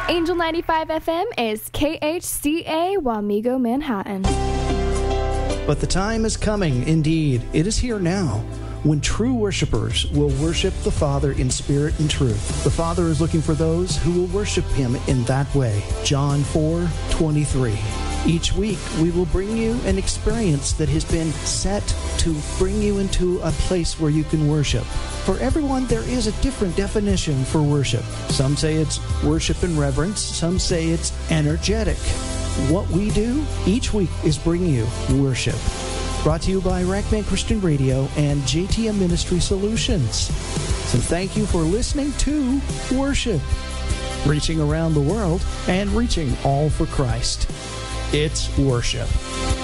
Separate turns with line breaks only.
Angel 95 FM is KHCA Wamego, Manhattan.
But the time is coming, indeed, it is here now, when true worshipers will worship the Father in spirit and truth. The Father is looking for those who will worship Him in that way. John 4:23. Each week, we will bring you an experience that has been set to bring you into a place where you can worship. For everyone, there is a different definition for worship. Some say it's worship and reverence. Some say it's energetic. What we do each week is bring you worship. Brought to you by Rackman Christian Radio and JTM Ministry Solutions. So thank you for listening to Worship, reaching around the world and reaching all for Christ. It's worship.